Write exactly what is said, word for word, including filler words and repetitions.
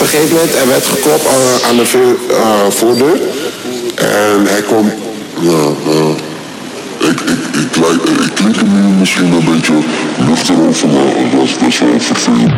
gegeven moment, er werd geklopt aan, aan de vo- uh, voordeur. En hij komt... Ja, ja. Ik, ik, ik, lijk, ik klink hem nu misschien een beetje luchtig over, maar dat is best wel vervelend.